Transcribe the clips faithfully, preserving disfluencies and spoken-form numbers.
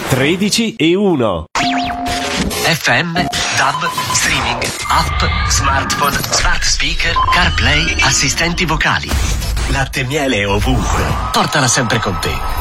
tredici e uno. F M, D A B, streaming, app, smartphone, smart speaker, CarPlay, assistenti vocali. Latte e miele ovunque. Portala sempre con te.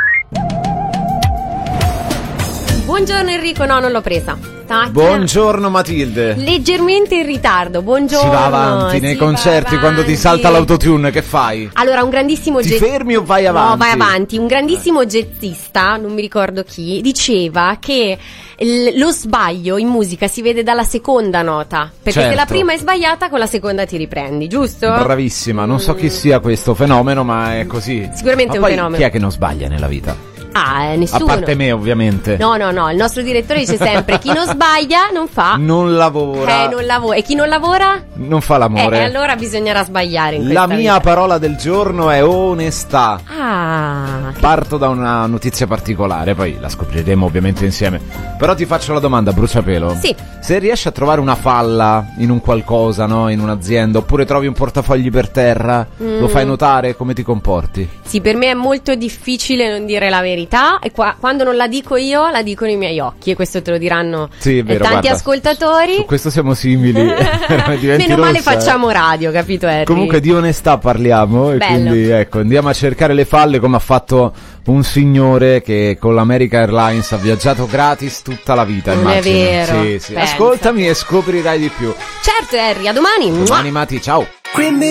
Buongiorno Enrico, no, non l'ho presa. Stamattina... Buongiorno Matilde. Leggermente in ritardo, buongiorno. Si va avanti nei concerti avanti. Quando ti salta l'autotune, che fai? Allora, un grandissimo Ti jazz... fermi o vai avanti? No, vai avanti. Un grandissimo jazzista, non mi ricordo chi, diceva che l- lo sbaglio in musica si vede dalla seconda nota. Perché certo. se la prima è sbagliata, con la seconda ti riprendi, giusto? Bravissima, non so chi sia questo fenomeno, ma è così. Sicuramente ma è un poi, fenomeno. Chi è che non sbaglia nella vita? Ah, eh, nessuno. A parte me, ovviamente. No, no, no, il nostro direttore dice sempre: chi non sbaglia non fa. Non lavora. Eh, non lavora. E chi non lavora? Non fa l'amore. Eh, allora bisognerà sbagliare in La questa mia vita. parola del giorno è onestà. Ah. Parto da una notizia particolare, poi la scopriremo ovviamente insieme. Però ti faccio la domanda, bruciapelo. Sì. Se riesci a trovare una falla in un qualcosa, no? In un'azienda, oppure trovi un portafogli per terra, mm. lo fai notare, come ti comporti? Sì, per me è molto difficile non dire la verità. E qua, quando non la dico io, la dicono i miei occhi. E questo te lo diranno sì, è vero, tanti guarda, ascoltatori. Su questo siamo simili. Meno male rossa, facciamo eh. radio, capito Harry? Comunque di onestà parliamo. E Bello. quindi ecco, andiamo a cercare le falle, come ha fatto un signore che con l'American Airlines ha viaggiato gratis tutta la vita. Non immagino. è vero. Sì, sì. Pensa. Ascoltami e scoprirai di più. Certo Harry, a domani. Domani Mati, ciao. Quindi